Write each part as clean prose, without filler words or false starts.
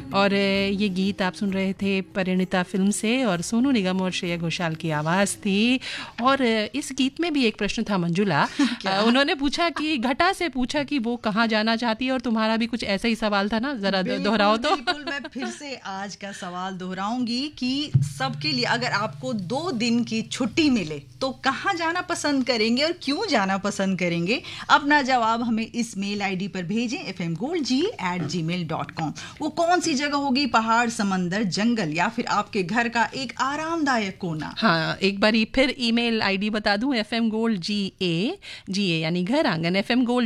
और ये गीत आप सुन रहे थे परिणीता फिल्म से और सोनू निगम और श्रेया घोषाल की आवाज़ थी। और इस गीत में भी एक प्रश्न था मंजुला। उन्होंने पूछा कि घटा से पूछा कि वो कहाँ जाना चाहती है, और तुम्हारा भी कुछ ऐसा ही सवाल था ना, जरा दोहराओ तो। बिल्कुल, मैं फिर से आज का सवाल दोहराऊंगी कि सबके लिए अगर आपको 2 दिन की छुट्टी मिले तो कहाँ जाना पसंद करेंगे और क्यों जाना पसंद करेंगे? अपना जवाब हमें इस मेल आईडी पर भेजें fmgoldg@gmail.com। वो कौन सी जगह होगी? पहाड़, समंदर, जंगल या फिर आपके घर का एक आरामदायक कोना? हाँ, एक बार फिर ईमेल आईडी बता दूं, fmgoldga यानी घर आंगन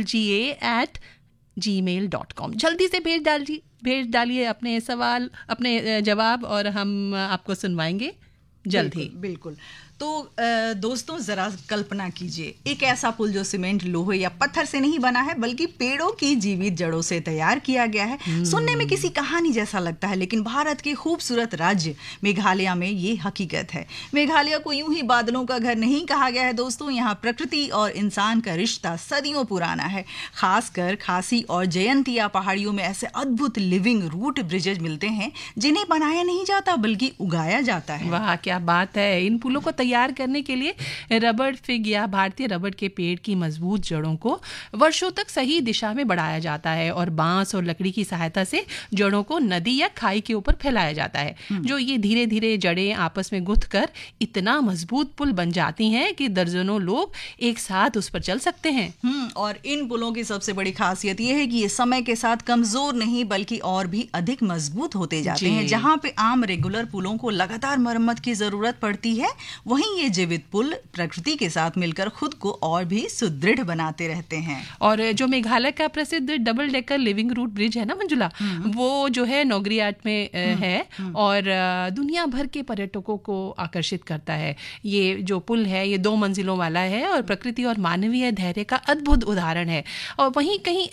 fmgoldga@gmail.com। जल्दी से भेज डालिए अपने सवाल, अपने जवाब, और हम आपको सुनवाएंगे जल्द ही। बिल्कुल। तो दोस्तों, जरा कल्पना कीजिए एक ऐसा पुल जो सीमेंट, लोहे या पत्थर से नहीं बना है बल्कि पेड़ों की जीवित जड़ों से तैयार किया गया है। सुनने में किसी कहानी जैसा लगता है, लेकिन भारत के खूबसूरत राज्य मेघालय में ये हकीकत है। मेघालय को यूं ही बादलों का घर नहीं कहा गया है दोस्तों। यहाँ प्रकृति और इंसान का रिश्ता सदियों पुराना है। खासकर खासी और जयंतिया पहाड़ियों में ऐसे अद्भुत लिविंग रूट ब्रिजेज मिलते हैं जिन्हें बनाया नहीं जाता बल्कि उगाया जाता है। वाह, क्या बात है। इन पुलों को तैयार करने के लिए रबड़ फिग या भारतीय रबड़ के पेड़ की मजबूत जड़ों को वर्षों तक सही दिशा में बढ़ाया जाता है, और बांस और लकड़ी की सहायता से जड़ों को नदी या खाई के ऊपर फैलाया जाता है, जो ये धीरे धीरे जड़ें आपस में गुंथ कर इतना मजबूत पुल बन जाती हैं कि दर्जनों लोग एक साथ उस पर चल सकते हैं। और इन पुलों की सबसे बड़ी खासियत यह है कि ये समय के साथ कमजोर नहीं बल्कि और भी अधिक मजबूत होते जाते हैं। जहां पे आम रेगुलर पुलों को लगातार मरम्मत की जरूरत पड़ती है, वहीं ये जीवित पुल प्रकृति के साथ मिलकर खुद को और भी सुदृढ़ बनाते रहते हैं। और जो मेघालय का प्रसिद्ध double decker living root bridge है ना मंजुला, वो जो है नोगरियाट में है और दुनिया भर के पर्यटकों को आकर्षित करता है। ये जो पुल है ये 2 मंजिलों वाला है और प्रकृति और मानवीय धैर्य का अद्भुत उदाहरण है। और वहीं कई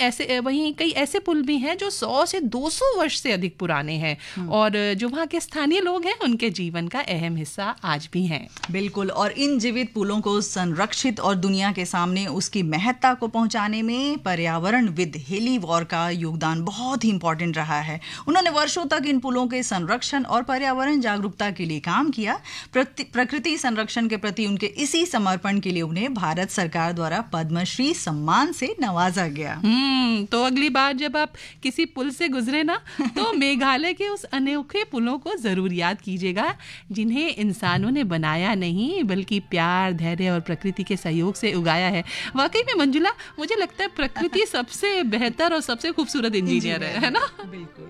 ऐसे पुल भी हैं जो 100 से 200 वर्ष से अधिक पुराने हैं, और जो वहाँ के स्थानीय लोग हैं उनके जीवन का अहम हिस्सा आज भी हैं। बिल्कुल। और इन जीवित पुलों को संरक्षित और दुनिया के सामने उसकी महत्ता को पहुंचाने में पर्यावरणविद हेली वॉर का योगदान बहुत ही इंपॉर्टेंट रहा है। उन्होंने वर्षों तक इन पुलों के संरक्षण और पर्यावरण जागरूकता के लिए काम किया। प्रकृति संरक्षण के प्रति उनके इसी समर्पण के लिए उन्हें भारत सरकार द्वारा पद्मश्री सम्मान से नवाजा गया। तो अगली बार जब आप किसी पुल से गुजरे ना, तो मेघालय के उस अनोखे पुलों को जरूर याद कीजिएगा जिन्हें इंसानों ने बनाया नहीं बल्कि प्यार, धैर्य और प्रकृति के सहयोग से उगाया है। वाकई में मंजुला, मुझे लगता है प्रकृति सबसे बेहतर और सबसे खूबसूरत इंजीनियर है ना? बिल्कुल।